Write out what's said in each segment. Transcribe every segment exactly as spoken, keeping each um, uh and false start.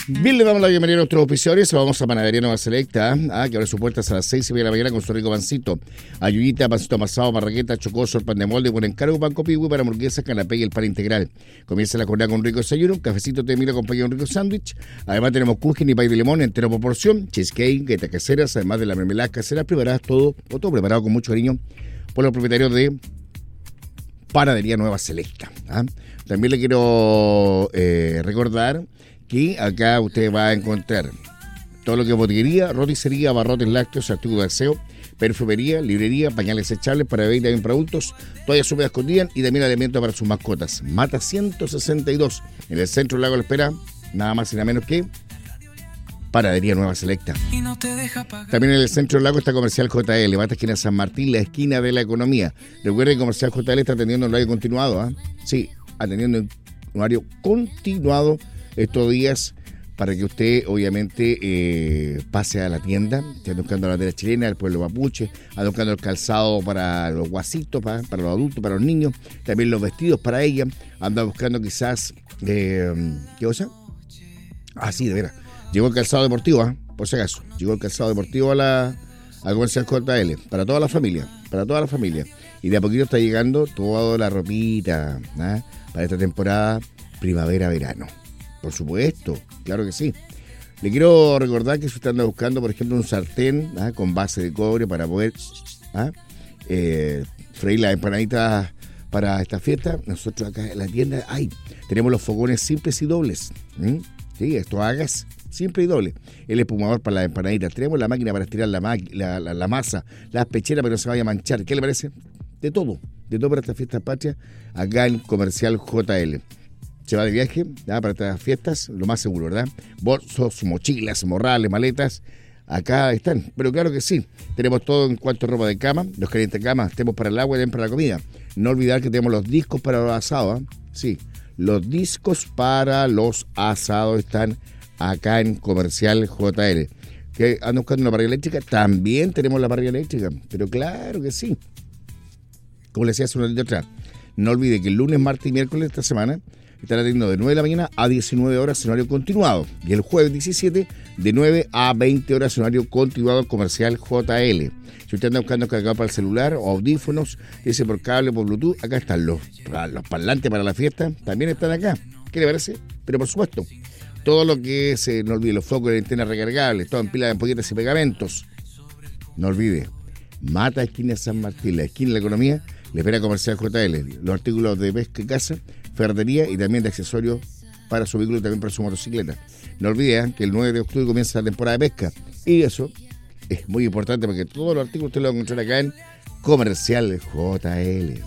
Bien, le damos la bienvenida a nuestros auspiciadores. Vamos a Panadería Nueva Selecta, ah, que abre sus puertas a las seis y media de la mañana con su rico pancito. Ayuyita, pancito amasado, marraqueta, chocoso, pan de molde, buen encargo, pan copihue para hamburguesas, canapé y el pan integral. Comienza la jornada con un rico desayuno, un cafecito de mil acompañado de un rico sándwich. Además tenemos kuchen y pay de limón entero por porción, cheesecake, galletas caseras, además de las mermeladas caseras preparadas, todo, o todo preparado con mucho cariño por los propietarios de Panadería Nueva Selecta. ¿ah? También le quiero eh, recordar que acá usted va a encontrar todo lo que es botillería, roticería, abarrotes lácteos, artículos de aseo, perfumería, librería, pañales echables para bebé y también productos, toallas húmedas escondidas y también alimentos para sus mascotas. Mata ciento sesenta y dos, en el centro del Lago de la Espera, nada más y nada menos que Panadería Nueva Selecta. También en el centro del lago está Comercial J L, Mata esquina San Martín, la esquina de la economía. Recuerden que Comercial J L está atendiendo en horario continuado, ¿ah? ¿eh? Sí, atendiendo en horario continuado estos días para que usted obviamente eh, pase a la tienda, esté buscando la bandera chilena, el pueblo mapuche, anda buscando el calzado para los guasitos, para, para los adultos, para los niños, también los vestidos para ella, anda buscando quizás, eh, ¿qué cosa? Ah, sí, de veras, llegó el calzado deportivo, ¿eh? por si acaso, llegó el calzado deportivo a la a Comercial J L, para toda la familia, para toda la familia, y de a poquito está llegando toda la ropita, ¿eh? para esta temporada primavera-verano. Por supuesto, claro que sí. Le quiero recordar que si usted anda buscando, por ejemplo, un sartén ¿ah? con base de cobre para poder ¿ah? eh, freír las empanaditas para esta fiesta, nosotros acá en la tienda hay, tenemos los fogones simples y dobles. ¿Mm? Sí, esto hagas simple y doble. El espumador para las empanaditas. Tenemos la máquina para estirar la, ma- la, la, la masa, las pecheras para que no se vaya a manchar. ¿Qué le parece? De todo, de todo para esta fiesta patria, acá en Comercial J L. Se va de viaje, ¿ya? Para estas fiestas, lo más seguro, ¿verdad? Bolsos, mochilas, morrales, maletas, acá están. Pero claro que sí, tenemos todo en cuanto a ropa de cama, los calientes camas, tenemos para el agua y también para la comida. No olvidar que tenemos los discos para los asados, ¿eh? Sí, los discos para los asados están acá en Comercial J L. Que andan buscando una parrilla eléctrica, también tenemos la parrilla eléctrica, pero claro que sí. Como les decía hace un ratito atrás, no olvide que el lunes, martes y miércoles de esta semana están atendiendo de nueve de la mañana a diecinueve horas en horario continuado. Y el jueves diecisiete, de nueve a veinte horas en horario continuado Comercial J L. Si usted anda buscando cargador para el celular o audífonos, ese por cable o por Bluetooth, acá están los, los parlantes para la fiesta, también están acá. ¿Qué le parece? Pero por supuesto, todo lo que se, no olvide, los focos de antenas recargables, todo en pilas de ampolletas y pegamentos. No olvide, Mata esquina San Martín, la esquina de la economía, le espera Comercial J L. Los artículos de pesca y caza, ferretería y también de accesorios para su vehículo y también para su motocicleta. No olviden que el nueve de octubre comienza la temporada de pesca y eso es muy importante porque todos los artículos usted los va a encontrar acá en Comercial J L.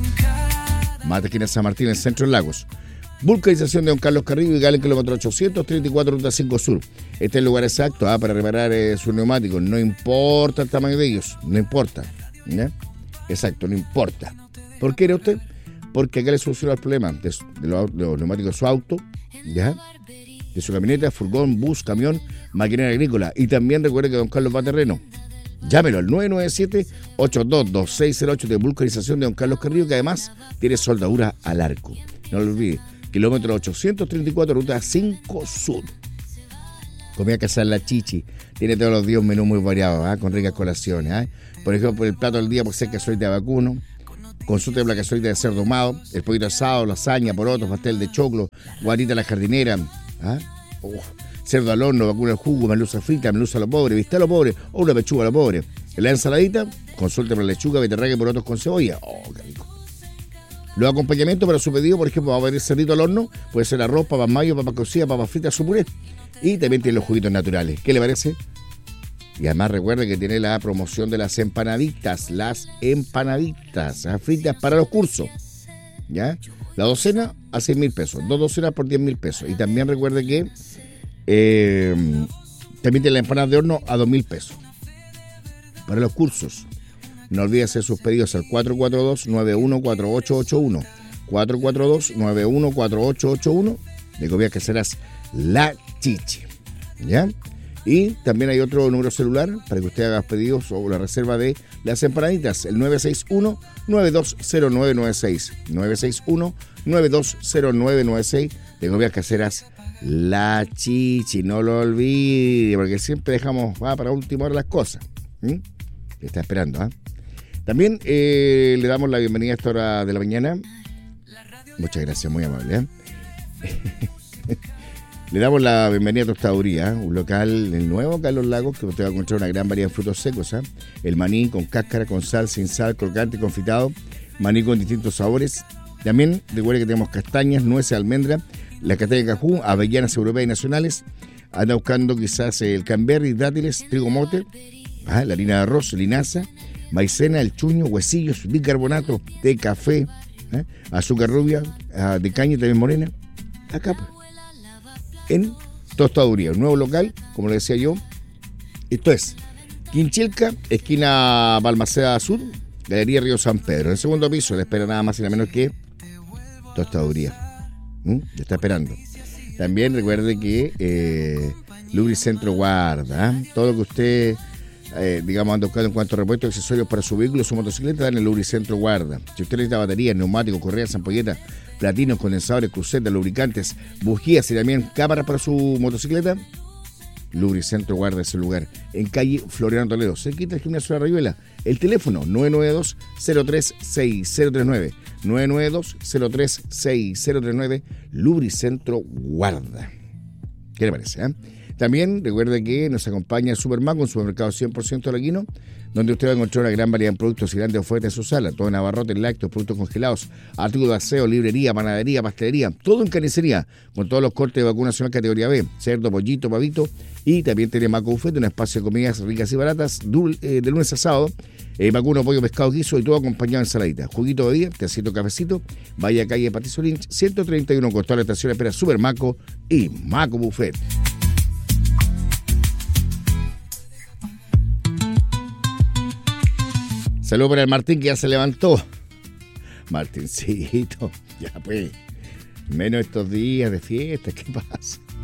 Mata esquina San Martín, en el centro de Lagos. Vulcanización de Don Carlos Carrillo y Galen, kilómetro ochocientos treinta y cuatro, ruta cinco Sur. Este es el lugar exacto ¿ah? para reparar eh, sus neumáticos. No importa el tamaño de ellos, no importa. ¿ya? Exacto, no importa. ¿Por qué era usted? Porque acá le soluciona el problema de, de, los, de los neumáticos de su auto, ¿ya? de su camioneta, furgón, bus, camión, maquinaria agrícola. Y también recuerde que Don Carlos va a terreno. Llámelo al nueve nueve siete, ocho dos dos seis cero ocho de vulcanización de Don Carlos Carrillo, que además tiene soldadura al arco. No lo olvide. Kilómetro ochocientos treinta y cuatro, ruta cinco Sur. Comida casada La Chichi. Tiene todos los días un menú muy variado, ¿eh? con ricas colaciones. ¿eh? Por ejemplo, el plato del día por ser cazuelita de vacuno. Consulta de la cazuelita de cerdo ahumado, el pollito asado, lasaña, porotos, pastel de choclo, guarita a la jardinera. ¿eh? Oh, cerdo al horno, vacuno al jugo, merluza frita, merluza a lo pobre, bistec a lo pobre o una pechuga a lo pobre. En la ensaladita, consulta por la lechuga, beterraga y porotos con cebolla. Oh, qué rico. Los acompañamientos para su pedido, por ejemplo, va a venir cerdito al horno, puede ser arroz, papas mayo, papas cocidas, papas fritas, su puré. Y también tiene los juguitos naturales. ¿Qué le parece? Y además recuerde que tiene la promoción de las empanaditas, las empanaditas ¿eh? fritas para los cursos. ¿Ya? La docena a seis mil pesos, dos docenas por diez mil pesos. Y también recuerde que eh, también tiene la empanada de horno a dos mil pesos para los cursos. No olvide hacer sus pedidos al cuatro cuatro dos, nueve uno cuatro ocho ocho uno. cuatro cuatro dos, nueve uno cuatro ocho ocho uno de Comidas Caseras La Chichi. ¿Ya? Y también hay otro número celular para que usted haga pedidos o la reserva de las empanaditas, el nueve seis uno, nueve dos cero nueve nueve seis, nueve seis uno, nueve dos cero nueve nueve seis, de comidas caseras La Chichi, no lo olvide, porque siempre dejamos ah, para última hora las cosas. ¿Mm? Te está esperando, ¿ah? ¿eh? También eh, le damos la bienvenida a esta hora de la mañana. Muchas gracias, muy amable. ¿eh? Le damos la bienvenida a Tostaduría, un local, el nuevo Carlos Lagos, que usted va a encontrar una gran variedad de frutos secos. ¿eh? El maní con cáscara, con sal, sin sal, crocante, confitado, maní con distintos sabores. También recuerde que tenemos castañas, nueces, almendra, la castaña de cajú, avellanas europeas y nacionales. Anda buscando quizás el cranberry, dátiles, trigo mote, ¿ah? la harina de arroz, linaza, maicena, el chuño, huesillos, bicarbonato, té, café, ¿eh? azúcar rubia, uh, de caña también morena. Acá, pues, en Tostaduría, un nuevo local, como le decía yo. Esto es Quinchilca, esquina Balmaceda Sur, Galería Río San Pedro. En el segundo piso le espera nada más y nada menos que Tostaduría. ¿Mm? Le está esperando. También recuerde que eh, Lubricentro Guarda, ¿eh? todo lo que usted Eh, digamos, anda buscando en cuanto a repuestos y accesorios para su vehículo, su motocicleta, en el Lubricentro Guarda. Si usted necesita baterías, neumáticos, correas, ampolletas, platinos, condensadores, crucetas, lubricantes, bujías y también cámaras para su motocicleta, Lubricentro Guarda es el lugar. En calle Floriano Toledo, cerquita del gimnasio de la Rayuela. El teléfono nueve nueve dos, cero tres seis cero tres nueve, nueve nueve dos, cero tres seis cero tres nueve, Lubricentro Guarda. ¿Qué le parece, eh? También recuerde que nos acompaña el Supermaco, un supermercado cien por ciento laguino, donde usted va a encontrar una gran variedad de productos y grandes ofertas en su sala, todo en abarrotes, lácteos, productos congelados, artículos de aseo, librería, panadería, pastelería, todo en carnicería, con todos los cortes de vacunación categoría B, cerdo, pollito, pavito, y también tiene Maco Buffet, un espacio de comidas ricas y baratas, de lunes a sábado, eh, vacuno, pollo, pescado, guiso y todo acompañado de ensaladita, juguito de día, tecito, cafecito, vaya a calle Patricio Lynch, ciento treinta y uno, con toda la estación espera Supermaco y Maco Buffet. Saludos para el Martín, que ya se levantó. Martincito, ya pues, menos estos días de fiesta, ¿qué pasa?